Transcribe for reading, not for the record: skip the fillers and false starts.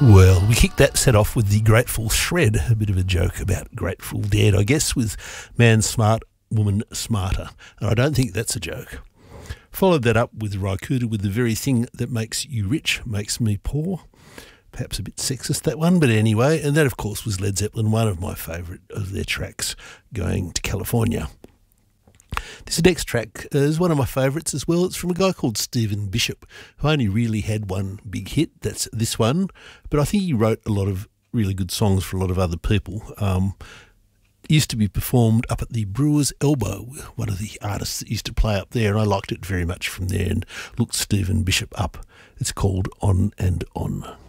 Well, we kicked that set off with the Grateful Shred, a bit of a joke about Grateful Dead, I guess, with man smart, woman smarter. And I don't think that's a joke. Followed that up with Raikuta with the very thing that makes you rich makes me poor. Perhaps a bit sexist, that one, but anyway. And that, of course, was Led Zeppelin, one of my favourite of their tracks, Going to California. This next track is one of my favourites as well. It's from a guy called Stephen Bishop, who only really had one big hit. That's this one. But I think he wrote a lot of really good songs for a lot of other people. It used to be performed up at the Brewer's Elbow, one of the artists that used to play up there, and I liked it very much from there and looked Stephen Bishop up. It's called On and On.